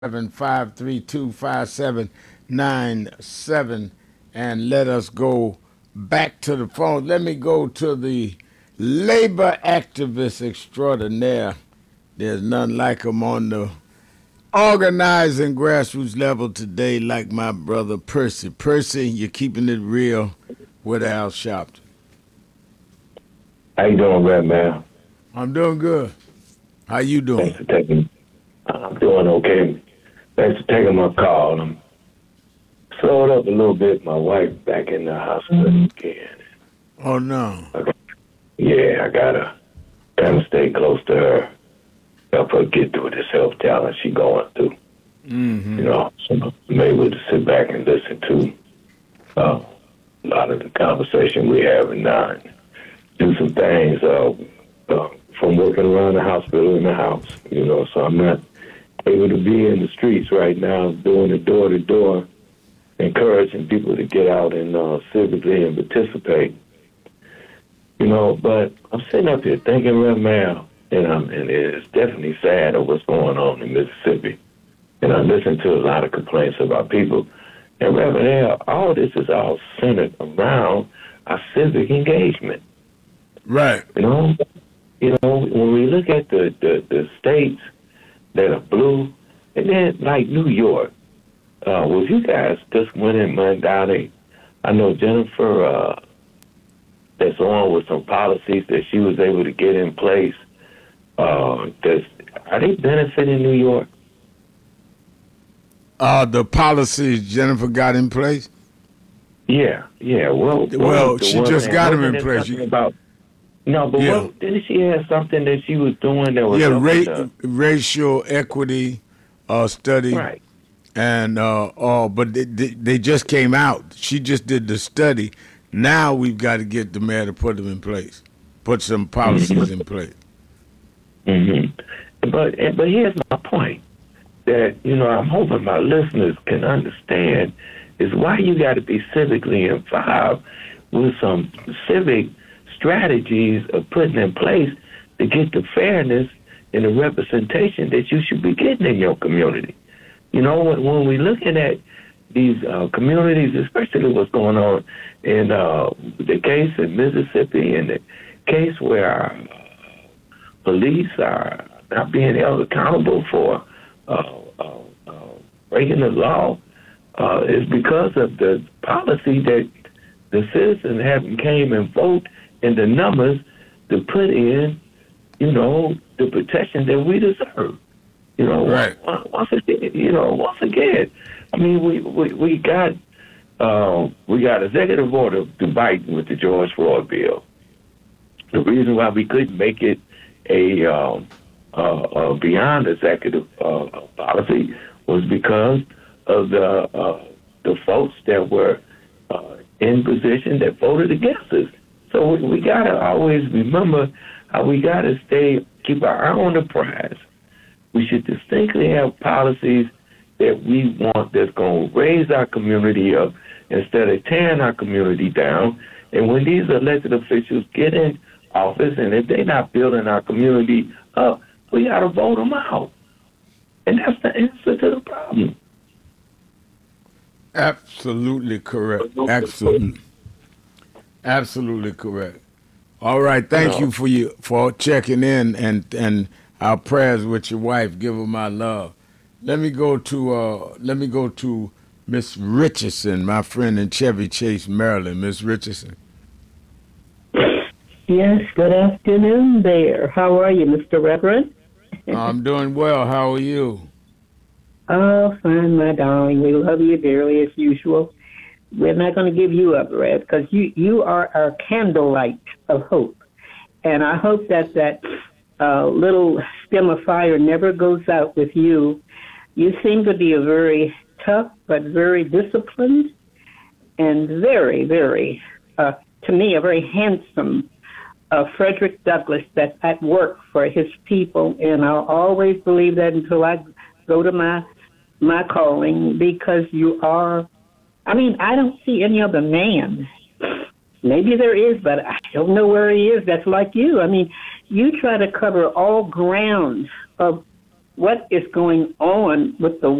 532-5797 and let us go back to the phone. Let me go to the labor activist extraordinaire. There's none like him on the organizing grassroots level today, like my brother Percy. Percy, you're keeping it real with Al Sharpton. How you doing, Red Man? I'm doing good. How you doing? Thanks for taking. I'm doing okay. Thanks for taking my call. I'm slowed up a little bit. My wife back in the hospital again. Oh no. Yeah, I gotta stay close to her. Help her get through this health challenge she going through. Mm-hmm. So I'm able to sit back and listen to a lot of the conversation we having now and do some things from working around the hospital in the house. So I'm not able to be in the streets right now doing the door-to-door, encouraging people to get out and civically and participate. But I'm sitting up here thinking, Rev Mal, and it's definitely sad of what's going on in Mississippi. And I listen to a lot of complaints about people. And Rev Mal, all this is all centered around our civic engagement. Right. When we look at the states that are blue, and then like New York, well, you guys just went in Monday. I know Jennifer that's on with some policies that she was able to get in place. Are they benefiting New York? The policies Jennifer got in place? Yeah. Well, she just got them in place. Didn't she have something that she was doing that was racial equity study, right? And but they just came out. She just did the study. Now we've got to get the mayor to put them in place, put some policies in place. Mm-hmm. But here's my point that I'm hoping my listeners can understand is why you got to be civically involved with some civic strategies of putting in place to get the fairness and the representation that you should be getting in your community. When we're looking at these communities, especially what's going on in the case in Mississippi and the case where our police are not being held accountable for breaking the law, is because of the policy that the citizens haven't came and vote in the numbers to put in, the protection that we deserve. Right. Once again, I mean, we got executive order to Biden with the George Floyd bill. The reason why we couldn't make it a beyond executive policy was because of the folks that were in position that voted against us. So we gotta always remember how we gotta keep our eye on the prize. We should distinctly have policies that we want that's going to raise our community up instead of tearing our community down. And when these elected officials get in office, and if they're not building our community up, we got to vote them out. And that's the answer to the problem. Absolutely correct. Absolutely correct. All right, thank you for checking in and our prayers with your wife. Give her my love. Let me go to Miss Richardson, my friend in Chevy Chase, Maryland. Miss Richardson. Yes, good afternoon there. How are you, Mr. Reverend? I'm doing well. How are you? Oh, fine, my darling. We love you dearly as usual. We're not going to give you up, Red, because you are our candlelight of hope. And I hope that little stem of fire never goes out with you. You seem to be a very tough but very disciplined and very, very, to me, a very handsome Frederick Douglass that's at work for his people. And I'll always believe that until I go to my calling, because you are, I don't see any other man. Maybe there is, but I don't know where he is that's like you. You try to cover all grounds of what is going on with the